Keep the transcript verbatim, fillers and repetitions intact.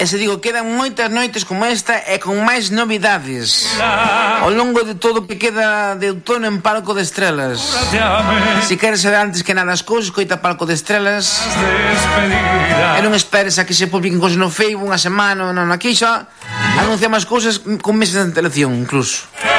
E se digo, quedan moitas noites como esta e con máis novidades ao longo de todo o que queda de outono en Palco de Estrelas. Se queres saber antes que nada as cousas, coita Palco de Estrelas e non esperes a que se publiquen cousas no Facebook unha semana, non, aquí xa anunciamos as cousas con meses de antelación incluso.